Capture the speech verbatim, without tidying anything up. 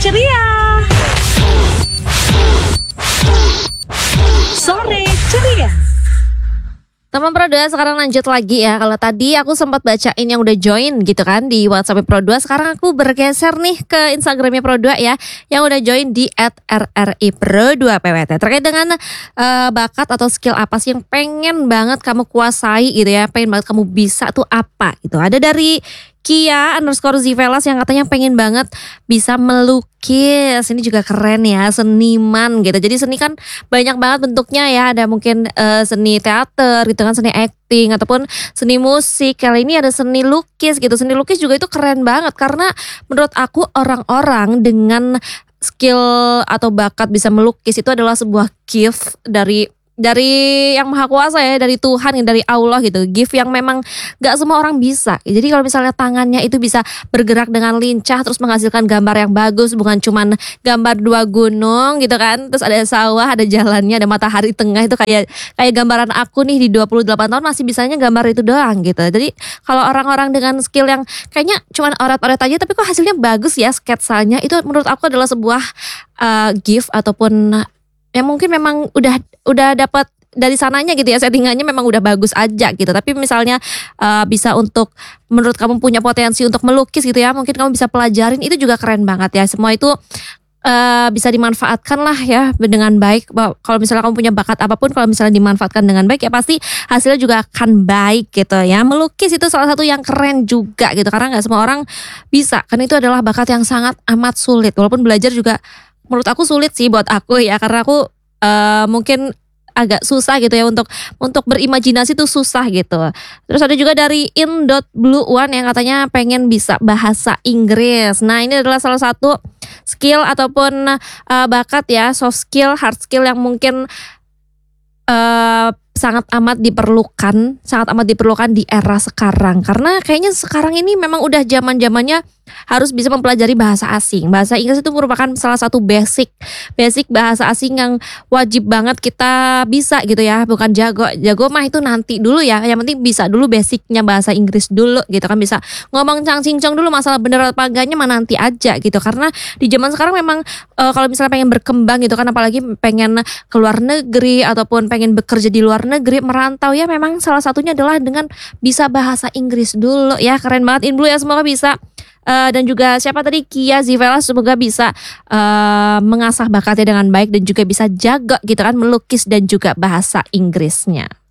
ceria. Sore ceria. Teman Pro dua, sekarang lanjut lagi ya. Kalau tadi aku sempat bacain yang udah join gitu kan di WhatsApp Pro dua, sekarang aku bergeser nih ke Instagramnya Pro dua ya, yang udah join di at r r i pro dua p w t. Terkait dengan uh, bakat atau skill apa sih yang pengen banget kamu kuasai gitu ya, pengen banget kamu bisa tuh apa gitu. Ada dari Kia underscore Zivelas yang katanya pengen banget bisa melukis. Ini juga keren ya, seniman gitu. Jadi seni kan banyak banget bentuknya ya. Ada mungkin uh, seni teater gitu kan, seni acting ataupun seni musik. Kali ini ada seni lukis gitu. Seni lukis juga itu keren banget karena menurut aku orang-orang dengan skill atau bakat bisa melukis itu adalah sebuah gift dari dari yang maha kuasa ya, dari Tuhan, dari Allah gitu. Gift yang memang gak semua orang bisa. Jadi kalau misalnya tangannya itu bisa bergerak dengan lincah terus menghasilkan gambar yang bagus, bukan cuman gambar dua gunung gitu kan, terus ada sawah, ada jalannya, ada matahari tengah, itu kayak kayak gambaran aku nih di dua puluh delapan tahun masih bisanya gambar itu doang gitu. Jadi kalau orang-orang dengan skill yang kayaknya cuman oret-oret aja tapi kok hasilnya bagus ya sketsanya, itu menurut aku adalah sebuah uh, gift ataupun ya mungkin memang udah udah dapat dari sananya gitu ya, settingannya memang udah bagus aja gitu. Tapi misalnya uh, bisa untuk menurut kamu punya potensi untuk melukis gitu ya, mungkin kamu bisa pelajarin, itu juga keren banget ya. Semua itu uh, bisa dimanfaatkan lah ya dengan baik. Kalau misalnya kamu punya bakat apapun, kalau misalnya dimanfaatkan dengan baik ya pasti hasilnya juga akan baik gitu ya. Melukis itu salah satu yang keren juga gitu, karena nggak semua orang bisa, karena itu adalah bakat yang sangat amat sulit. Walaupun belajar juga menurut aku sulit sih buat aku ya, karena aku uh, mungkin agak susah gitu ya untuk untuk berimajinasi tuh susah gitu. Terus ada juga dari in dot blue one yang katanya pengen bisa bahasa Inggris. Nah ini adalah salah satu skill ataupun uh, bakat ya, soft skill, hard skill yang mungkin uh, sangat amat diperlukan, sangat amat diperlukan di era sekarang. Karena kayaknya sekarang ini memang udah zaman-zamannya harus bisa mempelajari bahasa asing. Bahasa Inggris itu merupakan salah satu basic basic bahasa asing yang wajib banget kita bisa gitu ya. Bukan jago, jago mah itu nanti dulu ya. Yang penting bisa dulu basicnya bahasa Inggris dulu gitu kan, bisa ngomong cang cincong dulu, masalah bener apa enggaknya mah nanti aja gitu. Karena di zaman sekarang memang e, kalau misalnya pengen berkembang gitu kan, apalagi pengen ke luar negeri ataupun pengen bekerja di luar negeri, merantau ya, memang salah satunya adalah dengan bisa bahasa Inggris dulu ya. Keren banget In Blue ya, semoga bisa. Uh, dan juga siapa tadi, Kia Zivelas, semoga bisa uh, mengasah bakatnya dengan baik dan juga bisa jago gitu kan melukis dan juga bahasa Inggrisnya.